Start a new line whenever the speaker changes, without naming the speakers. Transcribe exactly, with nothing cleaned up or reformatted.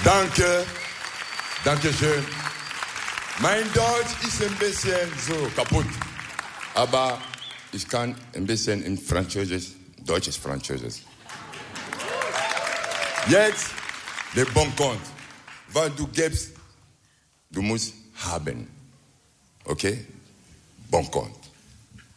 Danke, danke schön. Mein Deutsch ist ein bisschen so kaputt, aber ich kann ein bisschen in Französisch, deutsches Französisch. Jetzt der Bon compte. Was du gibst, du musst haben. Okay? Bon compte.